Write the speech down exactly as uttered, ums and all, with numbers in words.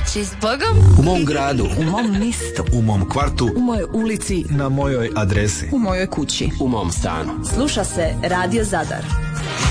kući s Bogom, u mom gradu, u mom mistu, u mom kvartu, u mojoj ulici, na mojoj adresi, u mojoj kući, u mom stanu. Sluša se Radio Zadar.